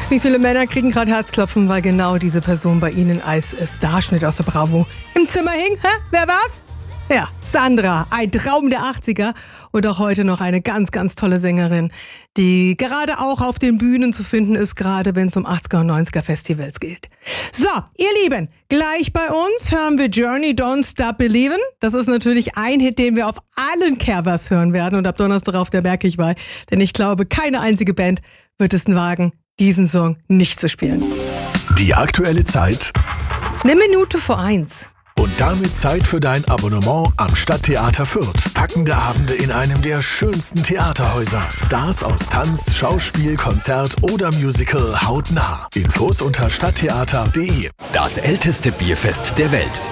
wie viele Männer kriegen gerade Herzklopfen, weil genau diese Person bei ihnen als Starschnitt aus der Bravo im Zimmer hing? Hä? Wer war's? Ja, Sandra, ein Traum der 80er und auch heute noch eine ganz, ganz tolle Sängerin, die gerade auch auf den Bühnen zu finden ist, gerade wenn es um 80er und 90er Festivals geht. So, ihr Lieben, gleich bei uns hören wir Journey, Don't Stop Believin'. Das ist natürlich ein Hit, den wir auf allen Kerbers hören werden und ab Donnerstag auf der Bergkirchweih, denn ich glaube, keine einzige Band wird es wagen, diesen Song nicht zu spielen. Die aktuelle Zeit. 1:01. Und damit Zeit für dein Abonnement am Stadttheater Fürth. Packende Abende in einem der schönsten Theaterhäuser. Stars aus Tanz, Schauspiel, Konzert oder Musical hautnah. Infos unter stadttheater.de. Das älteste Bierfest der Welt.